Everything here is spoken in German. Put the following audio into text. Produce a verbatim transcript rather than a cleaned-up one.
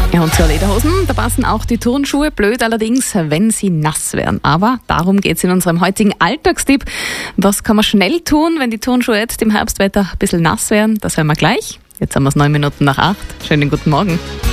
Ja, und zur Lederhosen, da passen auch die Turnschuhe, blöd allerdings, wenn sie nass werden. Aber darum geht's in unserem heutigen Alltagstipp. Was kann man schnell tun, wenn die Turnschuhe jetzt im Herbstwetter ein bisschen nass werden? Das hören wir gleich. Jetzt haben wir es neun Minuten nach acht. Schönen guten Morgen.